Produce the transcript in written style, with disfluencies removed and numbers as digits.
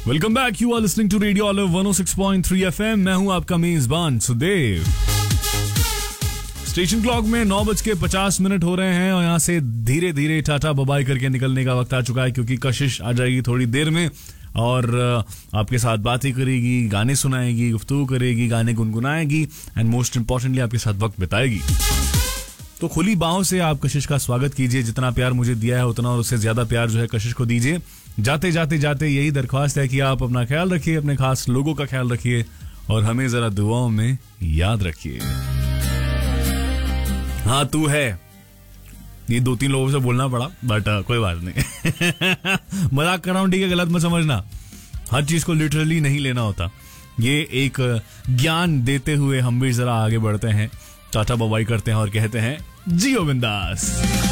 Welcome back, you are listening to radio olive 106.3 FM। मैं हूं आपका मेजबान सुदेव। स्टेशन क्लॉक में 9:50 हो रहे हैं और यहाँ से धीरे धीरे टाटा बाय करके निकलने का वक्त आ चुका है, क्योंकि कशिश आ जाएगी थोड़ी देर में और आपके साथ बातें करेगी, गाने सुनाएगी, गुफ्तगू करेगी, गाने गुनगुनाएगी एंड मोस्ट इंपॉर्टेंटली आपके साथ वक्त बिताएगी। तो खुली बाहों से आप कशिश का स्वागत कीजिए। जितना प्यार मुझे दिया है उतना और उससे ज्यादा प्यार जो है कशिश को दीजिए। जाते जाते जाते यही दरख्वास्त है कि आप अपना ख्याल रखिए, अपने खास लोगों का ख्याल रखिए और हमें जरा दुआओं में याद रखिए। हाँ तू है, ये 2-3 लोगों से बोलना पड़ा बट कोई बात नहीं। मजाक कर रहा हूं, ठीक है, गलत मत समझना। हर चीज को लिटरली नहीं लेना होता। ये एक ज्ञान देते हुए हम भी जरा आगे बढ़ते हैं, टाटा बाय करते हैं और कहते हैं जियो बिंदास।